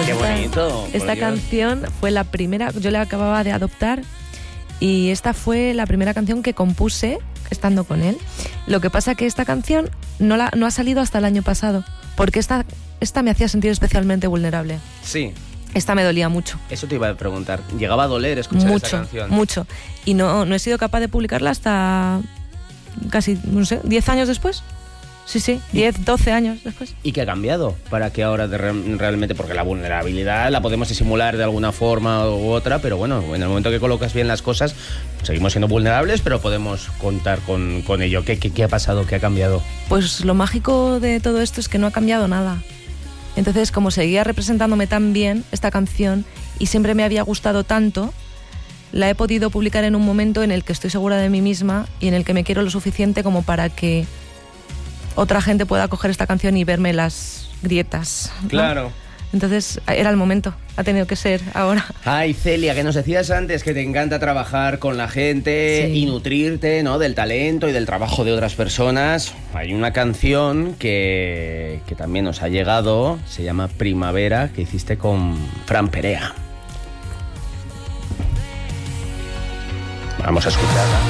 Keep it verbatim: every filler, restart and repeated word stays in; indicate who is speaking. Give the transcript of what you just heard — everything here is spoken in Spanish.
Speaker 1: Pues
Speaker 2: ¡Qué
Speaker 1: esta,
Speaker 2: bonito!
Speaker 1: Esta canción fue la primera, yo la acababa de adoptar y esta fue la primera canción que compuse estando con él. Lo que pasa que esta canción no, la, no ha salido hasta el año pasado, porque esta, esta me hacía sentir especialmente vulnerable.
Speaker 2: Sí.
Speaker 1: Esta me dolía mucho.
Speaker 2: Eso te iba a preguntar. ¿Llegaba a doler escuchar
Speaker 1: mucho,
Speaker 2: esta canción?
Speaker 1: Mucho, Y no, no he sido capaz de publicarla hasta casi, no sé, diez años después. Sí, sí, diez, doce años después.
Speaker 2: ¿Y qué ha cambiado para que ahora de re realmente, porque la vulnerabilidad la podemos disimular de alguna forma u otra, pero bueno, en el momento que colocas bien las cosas, seguimos siendo vulnerables, pero podemos contar con, con ello. ¿Qué, qué, ¿Qué ha pasado? ¿Qué ha cambiado?
Speaker 1: Pues lo mágico de todo esto es que no ha cambiado nada. Entonces, como seguía representándome tan bien esta canción y siempre me había gustado tanto, la he podido publicar en un momento en el que estoy segura de mí misma y en el que me quiero lo suficiente como para que otra gente pueda coger esta canción y verme las grietas, ¿no?
Speaker 2: Claro.
Speaker 1: Entonces era el momento, ha tenido que ser ahora.
Speaker 2: Ay, Celia, que nos decías antes que te encanta trabajar con la gente, sí, y nutrirte, ¿no?, del talento y del trabajo de otras personas. Hay una canción que, que también nos ha llegado, se llama Primavera, que hiciste con Fran Perea. Vamos a escucharla.